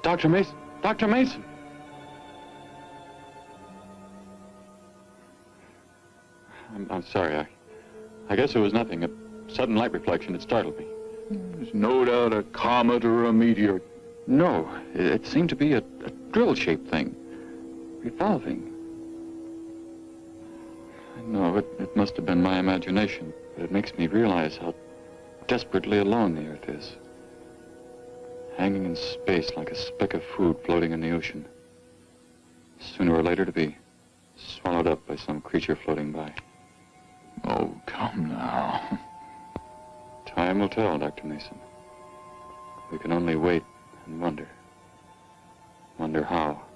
Dr. Mason! Dr. Mason! I'm sorry. I guess it was nothing. A sudden light reflection. It startled me. There's no doubt a comet or a meteor. No, it seemed to be a drill-shaped thing. Revolving. No, it must have been my imagination. But it makes me realize how desperately alone the Earth is. Hanging in space like a speck of food floating in the ocean. Sooner or later to be swallowed up by some creature floating by. Oh, come now. Time will tell, Dr. Mason. We can only wait and wonder. Wonder how.